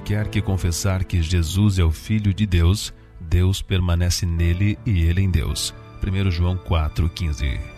qualquer que confessar que Jesus é o Filho de Deus, Deus permanece nele e ele em Deus. 1 João 4,15.